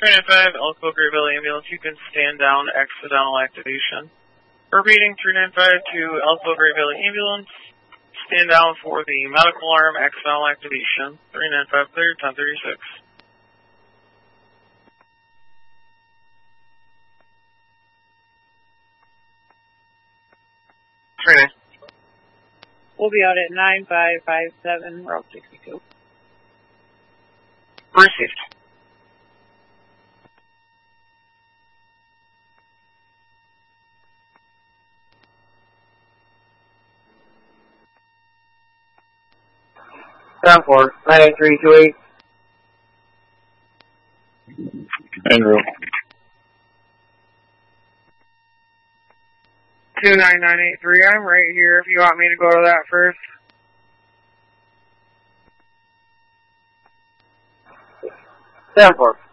395 Elko Grayville Ambulance, you can stand down, accidental activation. Repeating 395 to Elko Grayville Ambulance, stand down for the medical arm, accidental activation. 395 clear, 1036. Training. We'll be out at 9557, Route 62. Received. Down for 98328. Andrew. 29983, I'm right here if you want me to go to that first. Down for